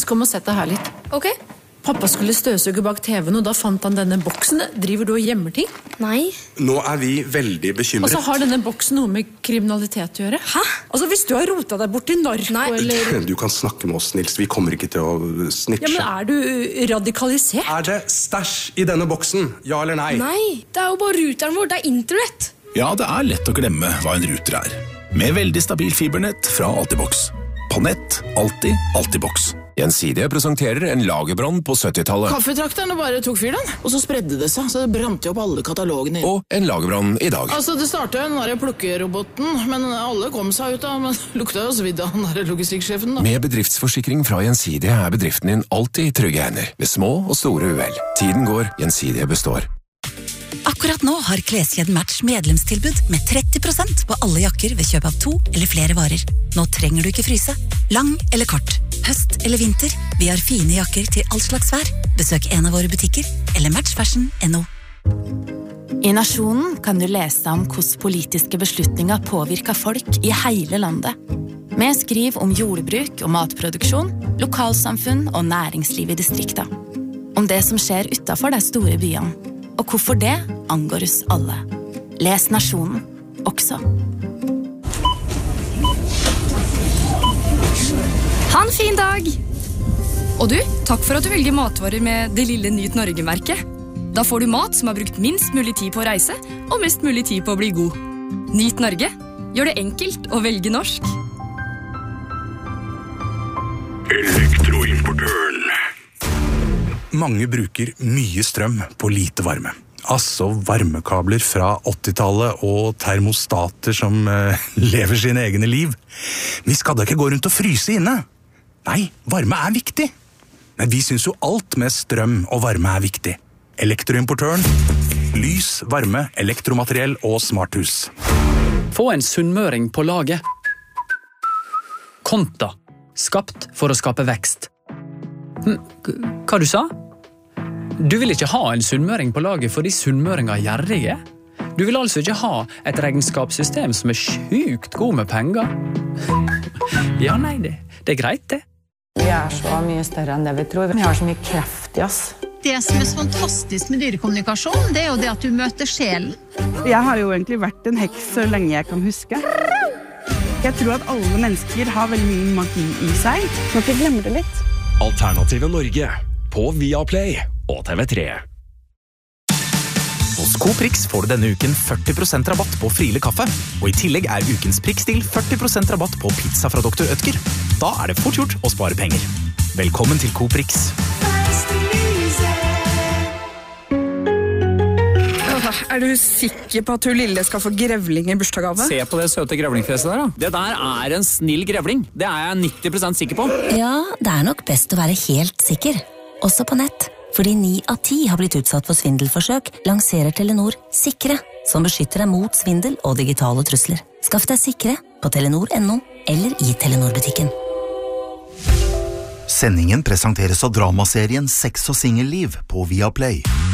Nils, kom og sett deg her litt. Ok. Pappa skulle støvsuge bak TV-en, og da fant han denne boksen. Driver du og gjemmer ting? Nei. Nå vi veldig bekymret. Og så har denne boksen noe med kriminalitet å gjøre. Hæ? Altså, hvis du har rotet deg bort i narko, eller... Du kan snakke med oss, Nils. Vi kommer ikke til å snitche. Ja, men du radikalisert? Det stæsj i denne boksen? Ja eller nei? Nei, det jo bare ruteren vår, det internett. Ja, det lett å glemme hva en router Med veldig stabil fibernett fra Altibox. På nett, alltid Altibox. Gjensidige presenterer en lagerbrann på 70-tallet. Kaffetrakterne bare tok fyr den, og så spredde det seg, så det brante opp alle katalogene. Og en lagerbrann i dag. Altså, det startet jo den der plukkeroboten, men alle kom seg ut da, men lukta jo svidd av den der logistikksjefen da. Med bedriftsforsikring fra Gjensidige bedriften din alltid i trygge hender, ved små og store uhell. Tiden går, Gjensidige består. Akkurat nå har Kleskjeden Match medlemstilbud med 30% på alle jakker ved kjøp av 2 eller flere varer. Nå trenger du ikke fryse. Lang eller kort, høst eller vinter, vi har fine jakker til all slags vær. Besøk en av våre butikker, eller matchfashion.no. I Nasjonen kan du lese om hvordan politiske beslutninger påvirker folk i hele landet. Vi skriver om jordbruk og matproduksjon, lokalsamfunn og næringsliv i distrikta. Om det som skjer utenfor de store byene. Og hvorfor det angår oss alle. Les Nasjonen også. Ha en fin dag! Og du, takk for at du velger matvarer med det lille Nyt Norge-merket. Da får du mat som har brukt minst mulig tid på å reise, og mest mulig tid på å bli god. Nyt Norge. Gjør det enkelt å velge norsk. Elektroimportøren. Mange bruker mye strøm på lite varme. Altså varmekabler fra 80-tallet og termostater som lever sine egne liv. Vi skal da ikke gå rundt og fryse inne. Nei, varme viktig. Men vi synes jo alt med strøm og varme viktig. Elektroimportøren. Lys, varme, elektromateriell og smarthus. Få en sunnmøring på laget. Konta. Skapt for å skape vekst. Hva du sa? Du vil ikke ha en sunnmøring på laget fordi sunnmøringer gjerrige? Du vil altså ikke ha et regnskapssystem som sjukt god med penger? Ja, nei, det greit det. Vi så mye større enn det vi tror. Vi har så mye kraft i oss. Det som så fantastisk med dyrekommunikasjon, det jo det at du møter sjelen. Jeg har jo egentlig vært en heks så lenge jeg kan huske. Jeg tror at alle mennesker har veldig mye magi i seg. Man får glemme det litt. Alternative Norge på Viaplay og TV3. Hos Coprix får du denne uken 40% rabatt på Friele kaffe, og i tillegg ukens prikkstil 40% rabatt på pizza fra Dr. Ødker. Da det fort gjort å spare penger. Velkommen til Coprix. Du sikker på at du lille skal få grevling i bursdagsgave? Se på det søte grevlingfjeset der da. Det der en snill grevling. Det jeg 90% sikker på. Ja, det nok best å være helt sikker. Også på nett. Fordi 9 av 10 har blitt utsatt for svindelforsøk, lanserer Telenor Sikre, som beskytter deg mot svindel og digitale trusler. Skaff deg Sikre på telenor.no eller i Telenor-butikken. Sendingen presenteres av dramaserien Sex og singelliv på Viaplay.